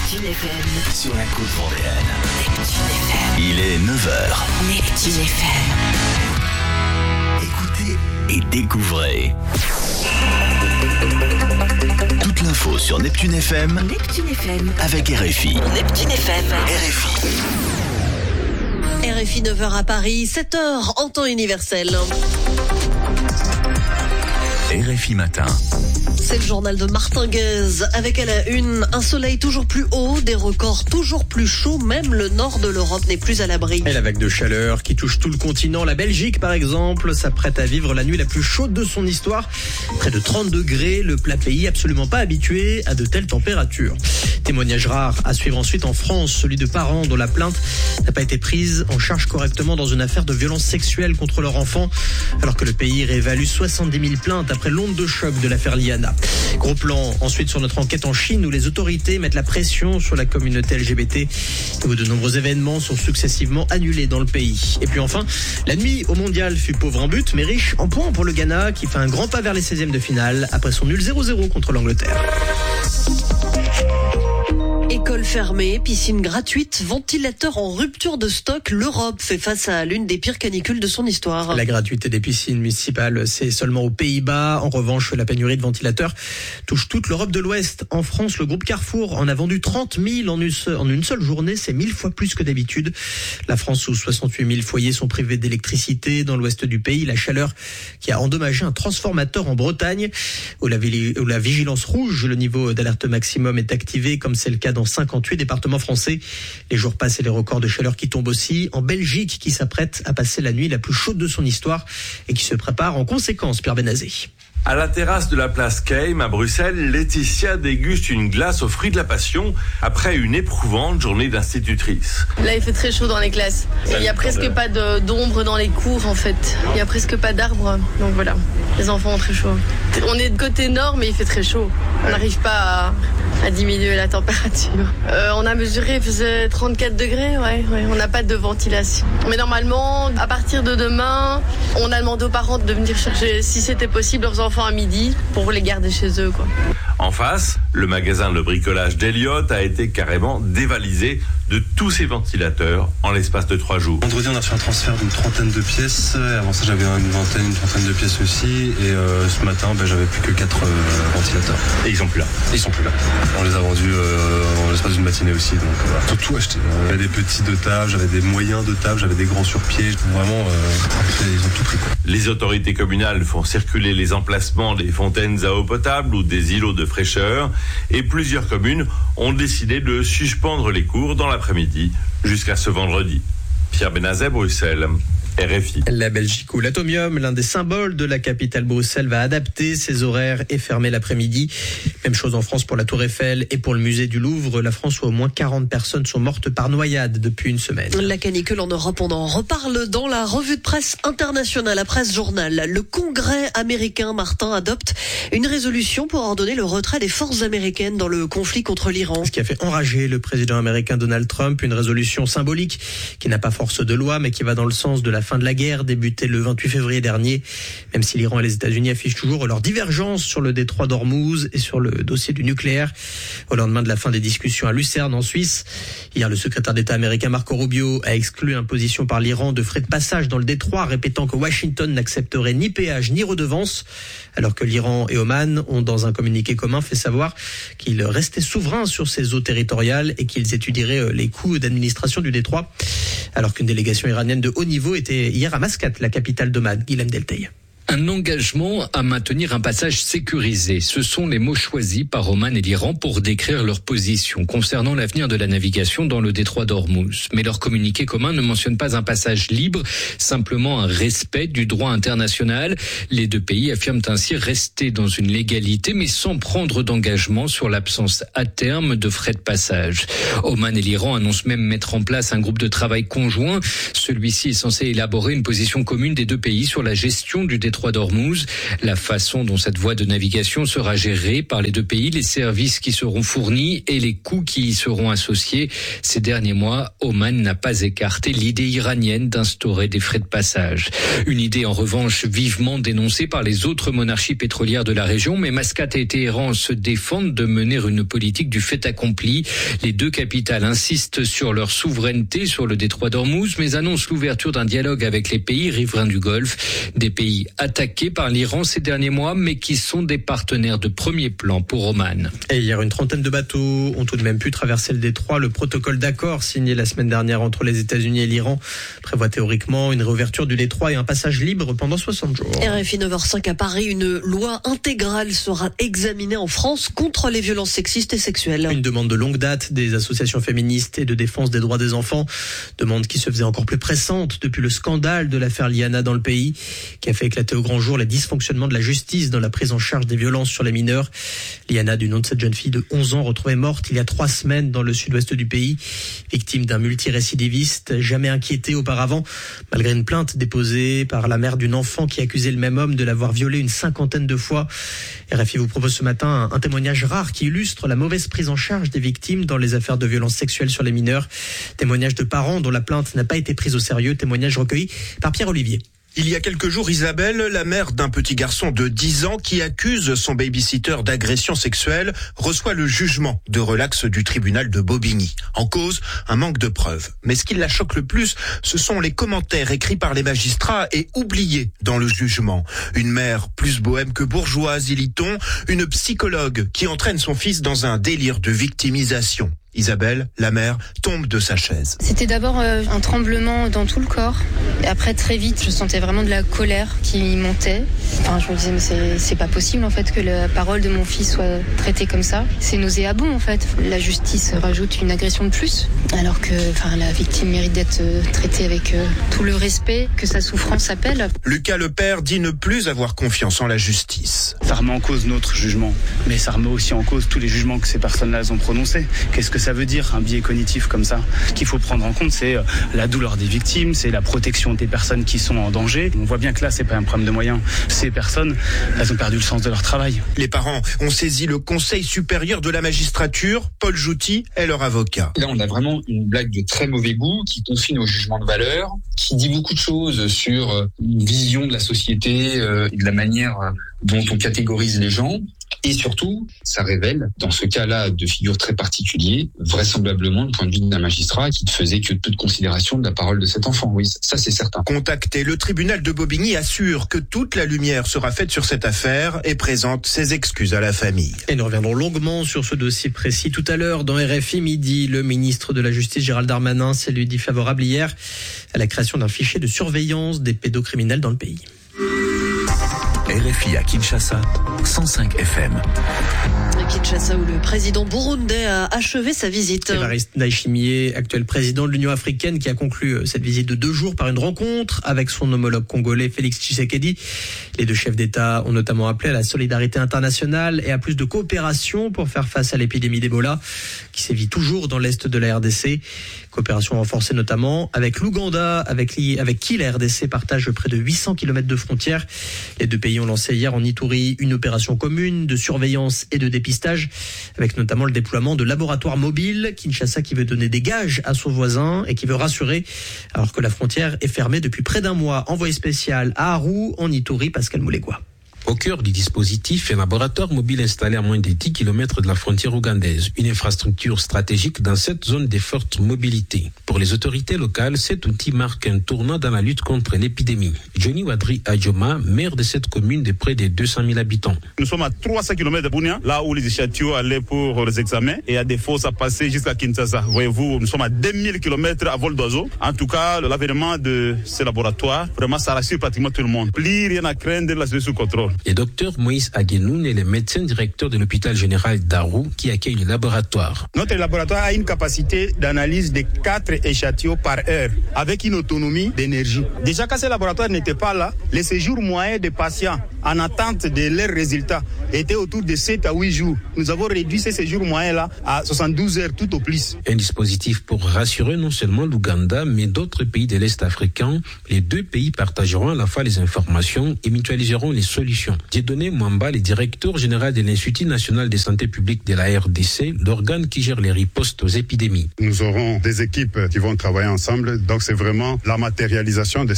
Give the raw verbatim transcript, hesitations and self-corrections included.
Neptune F M. Sur la côte vendéenne. Neptune F M. Il est neuf heures. Neptune F M. Écoutez et découvrez. Toute l'info sur Neptune F M. Neptune F M. Avec R F I. Neptune F M. R F I. R F I neuf heures à Paris, sept heures en temps universel. R F I matin. C'est le journal de Martin Guez, avec à la une, un soleil toujours plus haut, des records toujours plus chauds, même le nord de l'Europe n'est plus à l'abri. Et la vague de chaleur qui touche tout le continent, la Belgique par exemple, s'apprête à vivre la nuit la plus chaude de son histoire. Près de trente degrés, le plat pays absolument pas habitué à de telles températures. Témoignage rare à suivre ensuite en France, celui de parents dont la plainte n'a pas été prise en charge correctement dans une affaire de violence sexuelle contre leur enfant, alors que le pays réévalue soixante-dix mille plaintes après l'onde de choc de l'affaire Liana. Gros plan ensuite sur notre enquête en Chine où les autorités mettent la pression sur la communauté L G B T où de nombreux événements sont successivement annulés dans le pays. Et puis enfin, la nuit au mondial fut pauvre en but mais riche en points pour le Ghana qui fait un grand pas vers les seizièmes de finale après son nul zéro zéro contre l'Angleterre. École fermée, piscine gratuite, ventilateur en rupture de stock, l'Europe fait face à l'une des pires canicules de son histoire. La gratuité des piscines municipales, c'est seulement aux Pays-Bas. En revanche, la pénurie de ventilateurs touche toute l'Europe de l'Ouest. En France, le groupe Carrefour en a vendu trente mille en une seule, en une seule journée. C'est mille fois plus que d'habitude. La France, où soixante-huit mille foyers sont privés d'électricité. Dans l'ouest du pays, la chaleur qui a endommagé un transformateur en Bretagne, où la, où la vigilance rouge, le niveau d'alerte maximum est activé, comme c'est le cas dans cinquante-huit départements français. Les jours passent et les records de chaleur qui tombent aussi. En Belgique, qui s'apprête à passer la nuit la plus chaude de son histoire et qui se prépare en conséquence, Pierre Benazé. À la terrasse de la place Keim à Bruxelles, Laetitia déguste une glace aux fruits de la passion après une éprouvante journée d'institutrice. Là, il fait très chaud dans les classes. Il n'y a presque pas de, d'ombre dans les cours, en fait. Il n'y a presque pas d'arbres. Donc voilà, les enfants ont très chaud. On est de côté nord, mais il fait très chaud. On n'arrive pas à, à diminuer la température. Euh, on a mesuré, il faisait trente-quatre degrés. Ouais, ouais, on n'a pas de ventilation. Mais normalement, à partir de demain, on a demandé aux parents de venir chercher, si c'était possible, leurs enfants à midi pour les garder chez eux, quoi. En face, le magasin de bricolage d'Eliott a été carrément dévalisé de tous ses ventilateurs en l'espace de trois jours. Vendredi, on a fait un transfert d'une trentaine de pièces. Avant ça, j'avais une vingtaine, une trentaine de pièces aussi. Et euh, ce matin, ben, j'avais plus que quatre euh, ventilateurs. Et ils sont plus là. Ils sont plus là. On les a vendus euh, en l'espace d'une matinée aussi. Donc, voilà. Tout, tout acheté. J'avais des petits de table, j'avais des moyens de table, j'avais des grands sur pied. Vraiment, euh, ils ont tout pris, quoi. Les autorités communales font circuler les emplacements des fontaines à eau potable ou des îlots de fraîcheur. Et plusieurs communes ont décidé de suspendre les cours dans l'après-midi jusqu'à ce vendredi. Pierre Benazet, Bruxelles. R F I. La Belgique où l'Atomium, l'un des symboles de la capitale Bruxelles, va adapter ses horaires et fermer l'après-midi. Même chose en France pour la Tour Eiffel et pour le musée du Louvre. La France où au moins quarante personnes sont mortes par noyade depuis une semaine. La canicule en Europe, on en reparle dans la revue de presse internationale, la presse journal. Le Congrès américain, Martin, adopte une résolution pour ordonner le retrait des forces américaines dans le conflit contre l'Iran. Ce qui a fait enrager le président américain Donald Trump, une résolution symbolique qui n'a pas force de loi mais qui va dans le sens de la fin de la guerre débutée le vingt-huit février dernier, même si l'Iran et les États-Unis affichent toujours leur divergence sur le détroit d'Ormuz et sur le dossier du nucléaire. Au lendemain de la fin des discussions à Lucerne en Suisse, hier le secrétaire d'État américain Marco Rubio a exclu l'imposition par l'Iran de frais de passage dans le détroit, répétant que Washington n'accepterait ni péage ni redevance, alors que l'Iran et Oman ont dans un communiqué commun fait savoir qu'ils restaient souverains sur ces eaux territoriales et qu'ils étudieraient les coûts d'administration du détroit, alors qu'une délégation iranienne de haut niveau était hier à Mascate, la capitale d'Oman. Guilhem Delteil. Un engagement à maintenir un passage sécurisé. Ce sont les mots choisis par Oman et l'Iran pour décrire leur position concernant l'avenir de la navigation dans le détroit d'Ormuz. Mais leur communiqué commun ne mentionne pas un passage libre, simplement un respect du droit international. Les deux pays affirment ainsi rester dans une légalité, mais sans prendre d'engagement sur l'absence à terme de frais de passage. Oman et l'Iran annoncent même mettre en place un groupe de travail conjoint. Celui-ci est censé élaborer une position commune des deux pays sur la gestion du détroit détroit d'Ormuz. La façon dont cette voie de navigation sera gérée par les deux pays, les services qui seront fournis et les coûts qui y seront associés. Ces derniers mois, Oman n'a pas écarté l'idée iranienne d'instaurer des frais de passage. Une idée en revanche vivement dénoncée par les autres monarchies pétrolières de la région, mais Mascate et Téhéran se défendent de mener une politique du fait accompli. Les deux capitales insistent sur leur souveraineté sur le détroit d'Ormuz, mais annoncent l'ouverture d'un dialogue avec les pays riverains du Golfe, des pays attaqués par l'Iran ces derniers mois, mais qui sont des partenaires de premier plan pour Oman. Et hier, une trentaine de bateaux ont tout de même pu traverser le détroit. Le protocole d'accord signé la semaine dernière entre les États-Unis et l'Iran prévoit théoriquement une réouverture du détroit et un passage libre pendant soixante jours. R F I neuf heures cinq à Paris, une loi intégrale sera examinée en France contre les violences sexistes et sexuelles. Une demande de longue date des associations féministes et de défense des droits des enfants. Demande qui se faisait encore plus pressante depuis le scandale de l'affaire Liana dans le pays, qui a fait éclater au grand jour les dysfonctionnements de la justice dans la prise en charge des violences sur les mineurs. Liana, du nom de cette jeune fille de onze ans, retrouvée morte il y a trois semaines dans le sud-ouest du pays, victime d'un multirécidiviste, jamais inquiété auparavant, malgré une plainte déposée par la mère d'une enfant qui accusait le même homme de l'avoir violée une cinquantaine de fois. R F I vous propose ce matin un témoignage rare qui illustre la mauvaise prise en charge des victimes dans les affaires de violences sexuelles sur les mineurs. Témoignage de parents dont la plainte n'a pas été prise au sérieux. Témoignage recueilli par Pierre Olivier. Il y a quelques jours, Isabelle, la mère d'un petit garçon de dix ans qui accuse son baby-sitter d'agression sexuelle, reçoit le jugement de relax du tribunal de Bobigny. En cause, un manque de preuves. Mais ce qui la choque le plus, ce sont les commentaires écrits par les magistrats et oubliés dans le jugement. Une mère plus bohème que bourgeoise, dit-on, une psychologue qui entraîne son fils dans un délire de victimisation. Isabelle, la mère, tombe de sa chaise. C'était d'abord euh, un tremblement dans tout le corps. Et après, très vite, je sentais vraiment de la colère qui montait. Enfin, je me disais, mais c'est, c'est pas possible, en fait, que la parole de mon fils soit traitée comme ça. C'est nauséabond, en fait. La justice rajoute une agression de plus, alors que enfin, la victime mérite d'être euh, traitée avec euh, tout le respect que sa souffrance appelle. Lucas, le père, dit ne plus avoir confiance en la justice. Ça remet en cause notre jugement, mais ça remet aussi en cause tous les jugements que ces personnes-là ont prononcés. Qu'est-ce que ça veut dire, un biais cognitif comme ça? Ce qu'il faut prendre en compte, c'est la douleur des victimes, c'est la protection des personnes qui sont en danger. On voit bien que là, c'est pas un problème de moyens. Ces personnes, elles ont perdu le sens de leur travail. Les parents ont saisi le Conseil supérieur de la magistrature. Paul Jouty est leur avocat. Là, on a vraiment une blague de très mauvais goût qui confine au jugement de valeur, qui dit beaucoup de choses sur une vision de la société et de la manière dont on catégorise les gens. Et surtout, ça révèle, dans ce cas-là de figure très particulier, vraisemblablement le point de vue d'un magistrat qui ne faisait que peu de considération de la parole de cet enfant. Oui, ça c'est certain. Contacté, le tribunal de Bobigny assure que toute la lumière sera faite sur cette affaire et présente ses excuses à la famille. Et nous reviendrons longuement sur ce dossier précis tout à l'heure dans R F I Midi. Le ministre de la Justice, Gérald Darmanin, s'est lui dit favorable hier à la création d'un fichier de surveillance des pédocriminels dans le pays. R F I à Kinshasa, cent cinq F M. Kinshasa, où le président burundais a achevé sa visite. Évariste Ndayishimiye, actuel président de l'Union africaine, qui a conclu cette visite de deux jours par une rencontre avec son homologue congolais Félix Tshisekedi. Les deux chefs d'État ont notamment appelé à la solidarité internationale et à plus de coopération pour faire face à l'épidémie d'Ebola, qui sévit toujours dans l'est de la R D C. Coopération renforcée notamment avec l'Ouganda, avec, avec qui la R D C partage près de huit cents kilomètres de frontières. Les deux pays ont lancé hier en Ituri une opération commune de surveillance et de dépistage, avec notamment le déploiement de laboratoires mobiles. Kinshasa qui veut donner des gages à son voisin et qui veut rassurer, alors que la frontière est fermée depuis près d'un mois. Envoyé spécial à Aru, en Ituri, Pascal Moulegua. Au cœur du dispositif, un laboratoire mobile installé à moins de dix kilomètres de la frontière ougandaise, une infrastructure stratégique dans cette zone de forte mobilité. Pour les autorités locales, cet outil marque un tournant dans la lutte contre l'épidémie. Johnny Wadri Adjoma, maire de cette commune de près de deux cent mille habitants. Nous sommes à trois cents kilomètres de Bunia, là où les échantillons allaient pour les examens, et il y a des fosses à passer jusqu'à Kinshasa. Voyez-vous, nous sommes à deux mille kilomètres à vol d'oiseau. En tout cas, l'avènement de ce laboratoire, vraiment, ça rassure pratiquement tout le monde. Plus rien à craindre, là, c'est sous contrôle. Le docteur Moïse Aguenoun est le médecin directeur de l'hôpital général d'Arou qui accueille le laboratoire. Notre laboratoire a une capacité d'analyse de quatre échantillons par heure avec une autonomie d'énergie. Déjà quand ce laboratoire n'était pas là, les séjours moyens des patients en attente de leurs résultats étaient autour de sept à huit jours. Nous avons réduit ces séjours moyens-là à soixante-douze heures tout au plus. Un dispositif pour rassurer non seulement l'Ouganda mais d'autres pays de l'Est africain. Les deux pays partageront à la fois les informations et mutualiseront les solutions. Dieudonné Mwamba, le directeur général de l'Institut national de santé publique de la R D C, l'organe qui gère les ripostes aux épidémies. Nous aurons des équipes qui vont travailler ensemble, donc c'est vraiment la matérialisation de